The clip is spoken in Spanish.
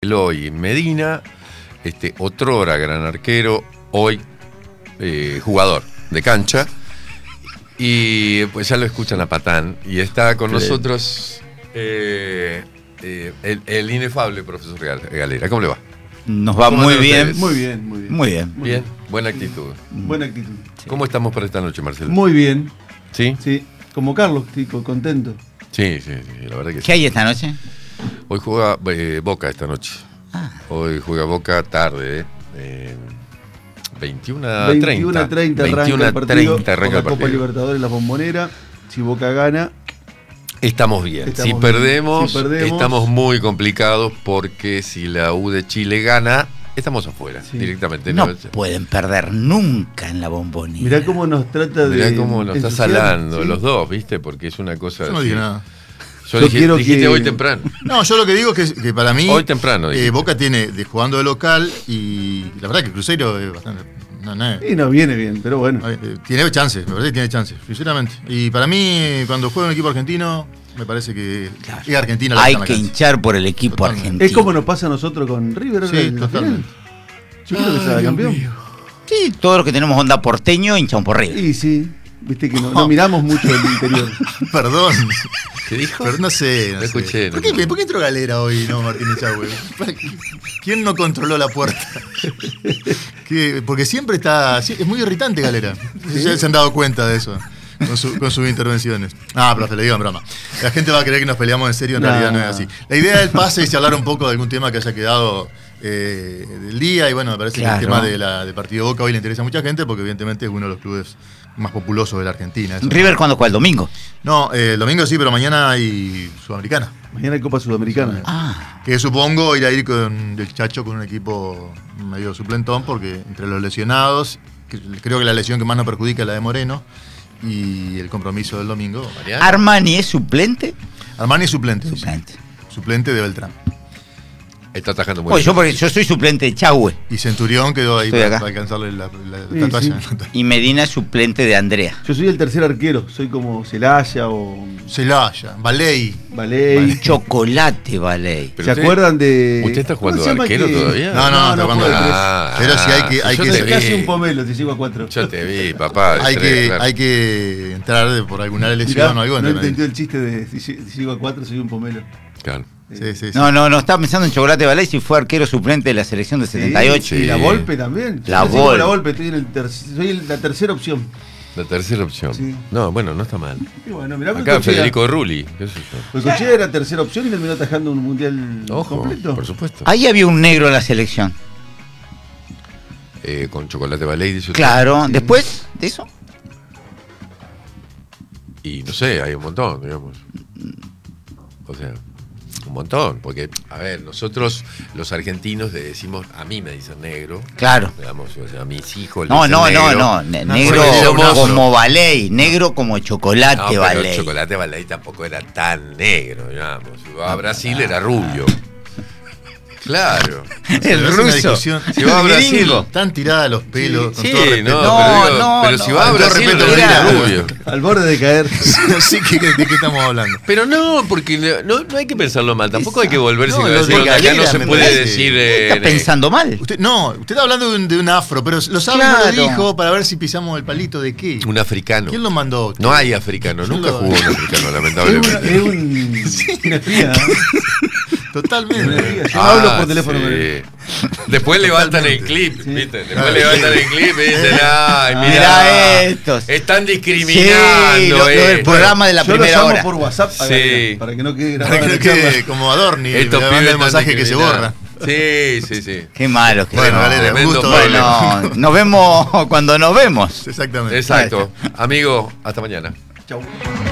Eloy Medina, otrora gran arquero, hoy jugador de cancha. Y pues ya lo escuchan a Patán. Y está con nosotros el inefable profesor Galera. ¿Cómo le va? Nos va muy bien. Muy bien, muy bien. Muy bien. Bien, buena actitud. Buena actitud. Sí. ¿Cómo estamos para esta noche, Marcelo? Muy bien. ¿Sí? Sí, como Carlos, estoy contento. Sí, la verdad que sí. ¿Qué hay esta noche? Hoy juega Boca esta noche. Hoy juega Boca tarde, 21:30. 21:30 arranca el partido por arranca la el Copa partido. Libertadores, la Bombonera. Si Boca gana, Estamos bien. Estamos Si bien. perdemos, Si perdemos, estamos muy complicados porque si la U de Chile gana, estamos afuera Sí. directamente. No pueden perder nunca en la Bombonera. mirá cómo nos trata de. Mirá cómo nos está ensuciar, salando ¿sí? los dos, ¿viste? Porque es una cosa. Yo no así. digo nada. Yo Yo quiero dijiste que- hoy temprano. No, yo lo que digo es que para mí Hoy temprano, dijiste. Boca tiene jugando de local y la verdad que Cruzeiro es bastante. Y nos viene bien, pero bueno. Tiene chances, la verdad que tiene chances, sinceramente. Y para mí, cuando juega un equipo argentino, me parece que es Argentina la Hay está en que la cancha. hinchar por el equipo Totalmente. argentino. Es como nos pasa a nosotros con River. Sí, en la totalmente. final. Yo quiero que sea campeón. Sí, todos los que tenemos onda porteño hinchamos por River. Y sí, viste que no miramos mucho el interior. Perdón. ¿Qué dijo? Pero no sé. No sé. escuché, no ¿Por qué escuché. entró Galera hoy, no Martínez Chahue? ¿Quién no controló la puerta? Porque siempre está. Es muy irritante Galera. Ya se han dado cuenta de eso. Con sus intervenciones. Profe, le digo en broma. La gente va a creer que nos peleamos en serio, en realidad no es así. La idea del pase es hablar un poco de algún tema que haya quedado del día. Y bueno, me parece Claro. que el tema del partido Boca hoy le interesa a mucha gente porque evidentemente es uno de los clubes más populosos de la Argentina. Eso. River, ¿cuándo juega? ¿El domingo? No, el domingo sí, pero mañana hay Sudamericana. Mañana hay Copa Sudamericana. Que supongo irá a ir con el Chacho con un equipo medio suplentón, porque entre los lesionados, creo que la lesión que más nos perjudica es la de Moreno, y el compromiso del domingo. Mariano. ¿Armani es suplente? Armani es suplente. Suplente. Sí. Suplente de Beltrán. Está atajando muy Pues bien. porque yo soy suplente de Chahue. Y Centurión quedó ahí Estoy para acá. alcanzarle la Sí, tatuaje. Y Medina es suplente de Andrea. Yo soy el tercer arquero. Soy como Celaya o Celaya, Valey. Valey. Chocolate, Valey. Pero ¿Se usted- acuerdan de. ¿Usted está jugando ¿Cómo se llama arquero que- todavía? No, está jugando juego de de tres. Pero sí hay yo que te vi. Casi un pomelo, te sigo a 4. Yo te vi, papá. hay tres, claro. que entrar por alguna Mirá, lesión o algo. no ¿entendés? entendió el chiste de si sigo a 4, soy un pomelo. Claro. Sí. No, estaba pensando en Chocolate Valey si fue arquero suplente de la selección de 78. Y la Volpe también. La Yo sigo Volpe. La Volpe, estoy en soy la tercera opción. La tercera opción. Sí. No, bueno, no está mal. Y bueno, mirá Acá Federico Rulli. ¿Qué es eso? Cochea era tercera opción y terminó atajando un mundial Ojo, completo. por supuesto. Ahí había un negro en la selección. Con Chocolate Ballet, dice usted. Claro, después de eso. Y no sé, hay un montón, digamos. O sea, un montón. Porque, a ver, nosotros, los argentinos, le decimos, a mí me dicen negro. Claro. Digamos, o sea, a mis hijos No, le no, dicen negro. negro porque somos- como Valey, negro como No, Chocolate pero Valey. Chocolate Ballet tampoco era tan negro, digamos. Si va a Brasil era rubio. Claro. El Es una ruso. discusión. Si va a El Brasil. gringo. Tan tirada a los pelos, con Sí, todo respeto. pero si va a con todo Brasil respeto, era mira, rubio. Al borde de caer. No sé de qué estamos hablando. Pero no, porque no hay que pensarlo mal. Tampoco hay que volverse No, a lo decir, de acá no Galera se me puede parece. decir. Está pensando mal. Usted está hablando de un afro, pero lo sabe, Claro. lo dijo para ver si pisamos el palito de qué. Un africano. ¿Quién lo mandó? No hay africano, ¿Quién nunca lo- jugó un africano, Es lamentablemente. una espía. Totalmente. Yo hablo por teléfono. Sí. Después levantan el clip, Sí. ¿viste? Después levantan el clip y dicen, ay, Mirá mirá, estos. están Sí, discriminando. lo del esto. programa de la Yo lo primera llamo hora. por WhatsApp a Sí. Galera, para que no quede Para grabado que en no la charla. quede como Adorni, Estos le manda pibes el mensaje están que se discriminados. borra. Sí. Qué malo que Bueno, son. Galera, un tremendo gusto. problema. Galera. Bueno, nos vemos cuando nos vemos. Exactamente. Exacto. Amigo, hasta mañana. Chau.